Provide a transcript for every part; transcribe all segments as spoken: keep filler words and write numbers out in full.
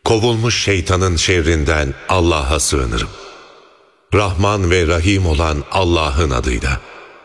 Kovulmuş şeytanın şerrinden Allah'a sığınırım. Rahman ve Rahim olan Allah'ın adıyla.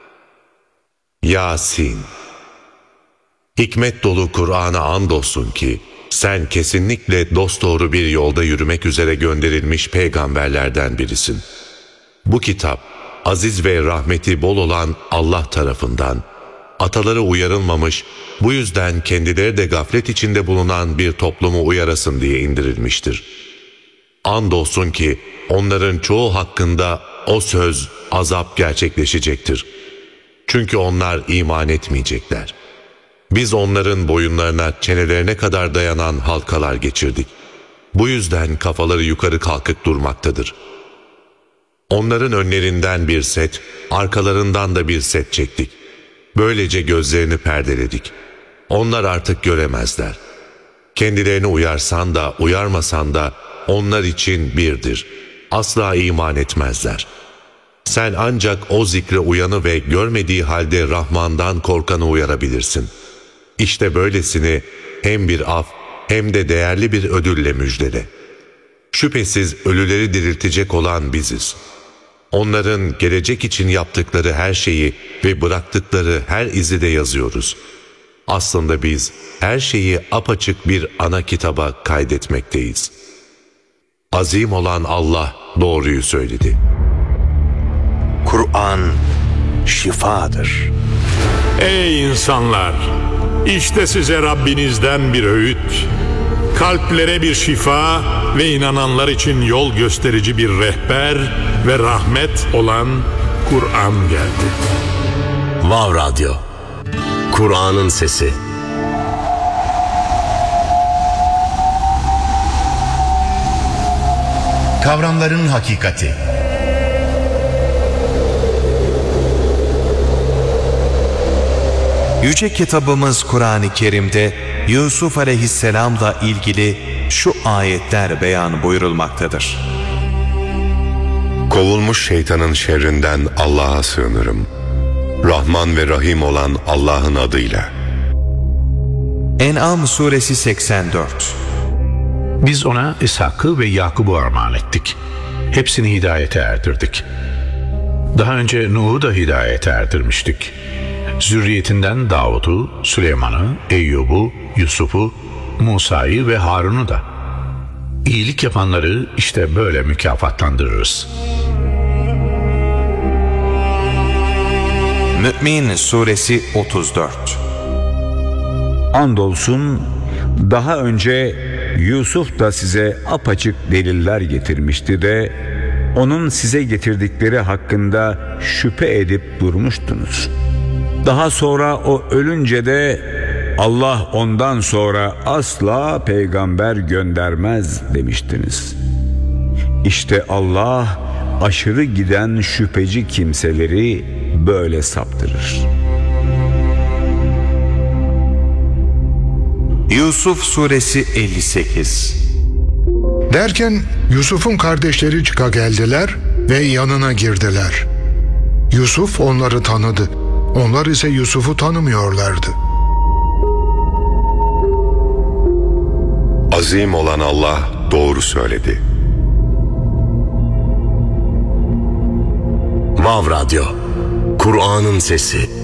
Yasin. Hikmet dolu Kur'an'a andolsun ki, sen kesinlikle dosdoğru bir yolda yürümek üzere gönderilmiş peygamberlerden birisin. Bu kitap, aziz ve rahmeti bol olan Allah tarafından, ataları uyarılmamış, bu yüzden kendileri de gaflet içinde bulunan bir toplumu uyarasın diye indirilmiştir. Andolsun ki, onların çoğu hakkında o söz, azap gerçekleşecektir. Çünkü onlar iman etmeyecekler. Biz onların boyunlarına, çenelerine kadar dayanan halkalar geçirdik. Bu yüzden kafaları yukarı kalkık durmaktadır. Onların önlerinden bir set, arkalarından da bir set çektik. Böylece gözlerini perdeledik. Onlar artık göremezler. Kendilerini uyarsan da uyarmasan da onlar için birdir. Asla iman etmezler. Sen ancak o zikre uyanı ve görmediği halde Rahman'dan korkanı uyarabilirsin. İşte böylesini hem bir af hem de değerli bir ödülle müjdele. Şüphesiz ölüleri diriltecek olan biziz. Onların gelecek için yaptıkları her şeyi ve bıraktıkları her izi de yazıyoruz. Aslında biz her şeyi apaçık bir ana kitaba kaydetmekteyiz. Azim olan Allah doğruyu söyledi. Kur'an şifadır. Ey insanlar! İşte size Rabbinizden bir öğüt, kalplere bir şifa ve inananlar için yol gösterici bir rehber ve rahmet olan Kur'an geldi. Vav Radyo, Kur'an'ın sesi. Kavramların hakikati. Yüce kitabımız Kur'an-ı Kerim'de Yusuf Aleyhisselam'la ilgili şu ayetler beyan buyurulmaktadır. Kovulmuş şeytanın şerrinden Allah'a sığınırım. Rahman ve Rahim olan Allah'ın adıyla. En'am suresi seksen dört. Biz ona İshak'ı ve Yakub'u armağan ettik. Hepsini hidayete erdirdik. Daha önce Nuh'u da hidayete erdirmiştik. Zürriyetinden Davud'u, Süleyman'ı, Eyyub'u, Yusuf'u, Musa'yı ve Harun'u da. İyilik yapanları işte böyle mükafatlandırırız. Mü'min suresi otuz dört. Andolsun daha önce Yusuf da size apaçık deliller getirmişti de onun size getirdikleri hakkında şüphe edip durmuştunuz. Daha sonra o ölünce de Allah ondan sonra asla peygamber göndermez demiştiniz. İşte Allah aşırı giden şüpheci kimseleri böyle saptırır. Yusuf suresi elli sekiz. Derken Yusuf'un kardeşleri çıka geldiler ve yanına girdiler. Yusuf onları tanıdı. Onlar ise Yusuf'u tanımıyorlardı. Azim olan Allah doğru söyledi. Vav Radyo, Kur'an'ın sesi.